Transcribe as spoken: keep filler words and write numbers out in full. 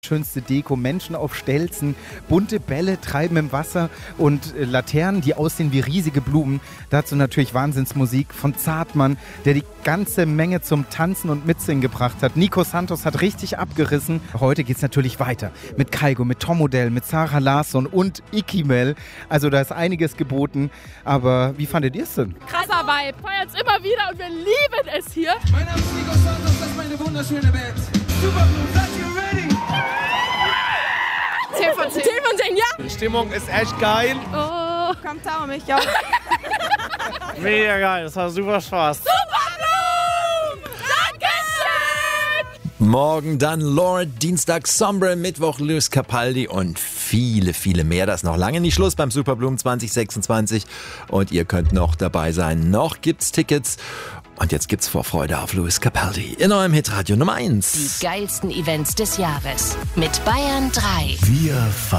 Schönste Deko, Menschen auf Stelzen, bunte Bälle treiben im Wasser und äh, Laternen, die aussehen wie riesige Blumen. Dazu natürlich Wahnsinnsmusik von Zartmann, der die ganze Menge zum Tanzen und Mitsingen gebracht hat. Nico Santos hat richtig abgerissen. Heute geht's natürlich weiter mit Kygo, mit Tom Odell, mit Sarah Larsson und Ikimel. Also da ist einiges geboten. Aber wie fandet ihr es denn? Krasser Vibe, feiert's immer wieder und wir lieben es hier. Mein Name ist Nico Santos, das ist meine wunderschöne Band. Superblue, seid ihr ready? zehn von zehn. zehn von zehn, ja. Die Stimmung ist echt geil. Oh, kommt da mich auch. Mega geil, das war super Spaß. Superblue! Dankeschön! Morgen dann Lord, Dienstag Sombre, Mittwoch Lewis Capaldi und viele, viele mehr. Das ist noch lange nicht Schluss beim Superblumen zwanzig sechsundzwanzig und ihr könnt noch dabei sein. Noch gibt's Tickets. Und jetzt gibt's Vorfreude auf Lewis Capaldi in eurem Hitradio Nummer eins. Die geilsten Events des Jahres mit Bayern drei. Wir